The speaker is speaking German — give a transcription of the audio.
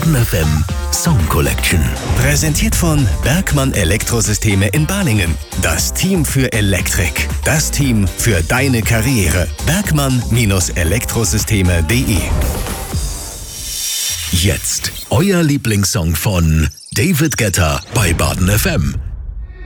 Baden FM Song Collection. Präsentiert von Bergmann Elektrosysteme in Balingen. Das Team für Elektrik. Das Team für deine Karriere. Bergmann-Elektrosysteme.de. Jetzt euer Lieblingssong von David Guetta bei Baden FM.